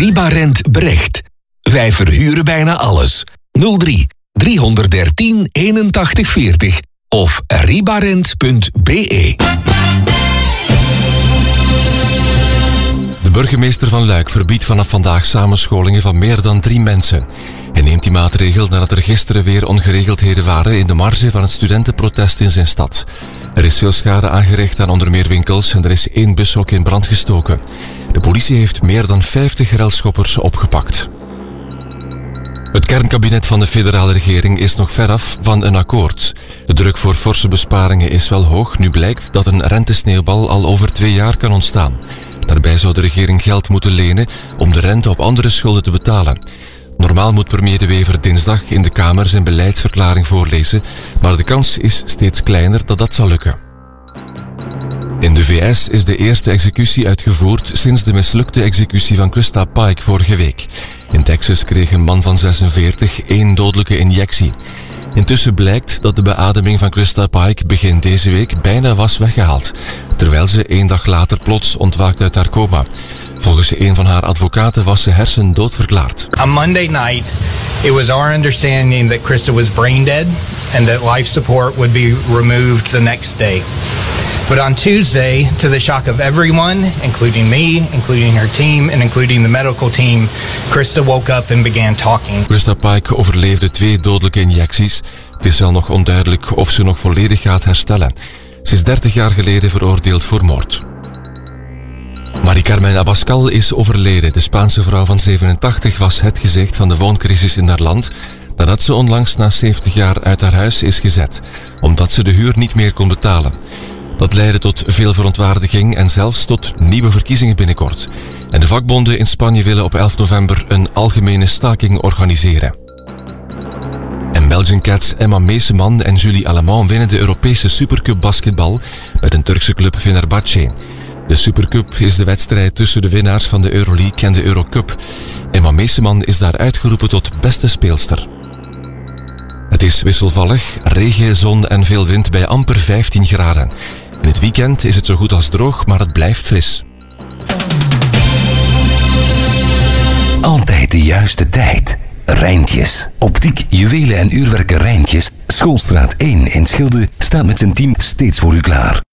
Ribarent Brecht. Wij verhuren bijna alles. 03 313 81 40 of ribarent.be. De burgemeester van Luik verbiedt vanaf vandaag samenscholingen van meer dan 3 mensen. Hij neemt die maatregel nadat er gisteren weer ongeregeldheden waren in de marge van het studentenprotest in zijn stad. Er is veel schade aangericht aan onder meer winkels en er is 1 bushok in brand gestoken. De politie heeft meer dan 50 relschoppers opgepakt. Het kernkabinet van de federale regering is nog veraf van een akkoord. De druk voor forse besparingen is wel hoog. Nu blijkt dat een rentesneeuwbal al over 2 jaar kan ontstaan. Daarbij zou de regering geld moeten lenen om de rente op andere schulden te betalen. Normaal moet premier De Wever dinsdag in de Kamer zijn beleidsverklaring voorlezen, maar de kans is steeds kleiner dat dat zal lukken. In de VS is de eerste executie uitgevoerd sinds de mislukte executie van Krista Pike vorige week. In Texas kreeg een man van 46 1 dodelijke injectie. Intussen blijkt dat de beademing van Krista Pike begin deze week bijna was weggehaald, terwijl ze 1 dag later plots ontwaakt uit haar coma. Volgens een van haar advocaten was ze hersendood verklaard. On Monday night, it was our understanding that Krista was brain dead and that life support would be removed the next day. But on Tuesday, to the shock of everyone, including me, including her team, and including the medical team, Krista woke up and began talking. Krista Pike overleefde 2 dodelijke injecties. Het is wel nog onduidelijk of ze nog volledig gaat herstellen. Ze is 30 jaar geleden veroordeeld voor moord. Marie-Carmen Abascal is overleden. De Spaanse vrouw van 87 was het gezicht van de wooncrisis in haar land, nadat ze onlangs na 70 jaar uit haar huis is gezet, omdat ze de huur niet meer kon betalen. Dat leidde tot veel verontwaardiging en zelfs tot nieuwe verkiezingen binnenkort. En de vakbonden in Spanje willen op 11 november een algemene staking organiseren. En Belgian Cats Emma Meeseman en Julie Allemand winnen de Europese Supercup basketbal met een Turkse club Fenerbahce. De Supercup is de wedstrijd tussen de winnaars van de Euroleague en de Eurocup. Emma Meeseman is daar uitgeroepen tot beste speelster. Het is wisselvallig, regen, zon en veel wind bij amper 15 graden. In het weekend is het zo goed als droog, maar het blijft fris. Altijd de juiste tijd. Rijntjes. Optiek, juwelen en uurwerken Rijntjes. Schoolstraat 1 in Schilde staat met zijn team steeds voor u klaar.